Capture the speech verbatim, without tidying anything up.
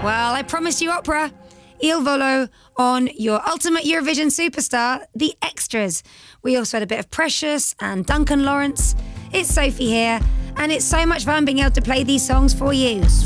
Well, I promised you opera. Il Volo on your ultimate Eurovision superstar, The Extras. We also had a bit of Precious and Duncan Lawrence. It's Sophie here, and it's so much fun being able to play these songs for you.